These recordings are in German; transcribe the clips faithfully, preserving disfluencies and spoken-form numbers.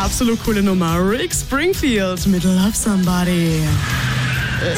absolut coole Nummer. Rick Springfield mit Love Somebody. Äh.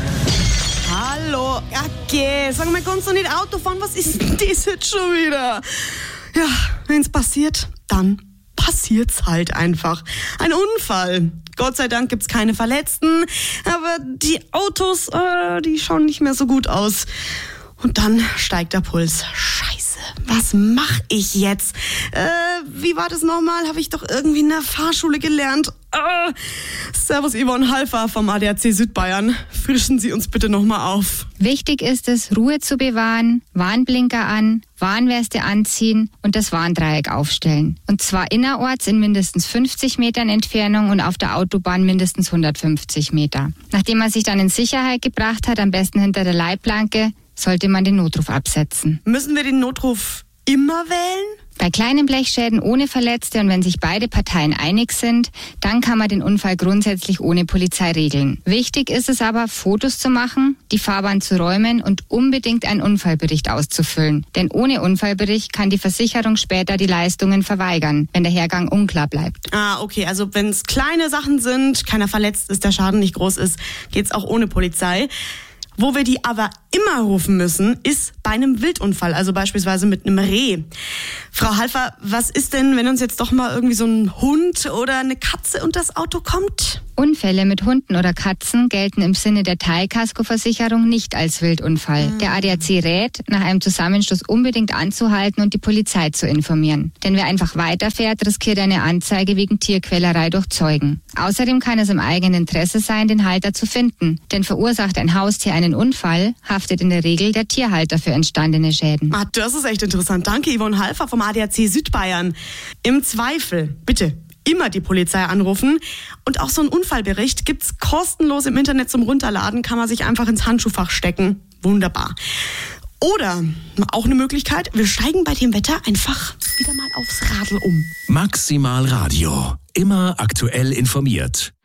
Hallo, okay, sag mal, kannst du nicht Auto fahren? Was ist denn das jetzt schon wieder? Ja, wenn's passiert, dann passiert's halt einfach. Ein Unfall. Gott sei Dank gibt's keine Verletzten, aber die Autos, äh, die schauen nicht mehr so gut aus. Und dann steigt der Puls. Scheiße, was mach ich jetzt? Äh, wie war das nochmal? Habe ich doch irgendwie in der Fahrschule gelernt. Äh, Servus Yvonne Halfer vom A D A C Südbayern. Frischen Sie uns bitte nochmal auf. Wichtig ist es, Ruhe zu bewahren, Warnblinker an, Warnweste anziehen und das Warndreieck aufstellen. Und zwar innerorts in mindestens fünfzig Metern Entfernung und auf der Autobahn mindestens hundertfünfzig Meter. Nachdem man sich dann in Sicherheit gebracht hat, am besten hinter der Leitplanke, sollte man den Notruf absetzen. Müssen wir den Notruf immer wählen? Bei kleinen Blechschäden ohne Verletzte und wenn sich beide Parteien einig sind, dann kann man den Unfall grundsätzlich ohne Polizei regeln. Wichtig ist es aber, Fotos zu machen, die Fahrbahn zu räumen und unbedingt einen Unfallbericht auszufüllen. Denn ohne Unfallbericht kann die Versicherung später die Leistungen verweigern, wenn der Hergang unklar bleibt. Ah, okay, also wenn es kleine Sachen sind, keiner verletzt ist, der Schaden nicht groß ist, geht's auch ohne Polizei. Wo wir die aber immer rufen müssen, ist bei einem Wildunfall, also beispielsweise mit einem Reh. Frau Halfer, was ist denn, wenn uns jetzt doch mal irgendwie so ein Hund oder eine Katze unter das Auto kommt? Unfälle mit Hunden oder Katzen gelten im Sinne der Teilkaskoversicherung nicht als Wildunfall. Mhm. Der A D A C rät, nach einem Zusammenstoß unbedingt anzuhalten und die Polizei zu informieren. Denn wer einfach weiterfährt, riskiert eine Anzeige wegen Tierquälerei durch Zeugen. Außerdem kann es im eigenen Interesse sein, den Halter zu finden. Denn verursacht ein Haustier einen Unfall, haftet in der Regel der Tierhalter für entstandene Schäden. Ah, das ist echt interessant. Danke, Yvonne Halfer vom A D A C Südbayern. Im Zweifel, bitte, immer die Polizei anrufen. Und auch so einen Unfallbericht gibt's kostenlos im Internet zum Runterladen, kann man sich einfach ins Handschuhfach stecken. Wunderbar. Oder auch eine Möglichkeit, wir steigen bei dem Wetter einfach wieder mal aufs Radl um. Maximal Radio. Immer aktuell informiert.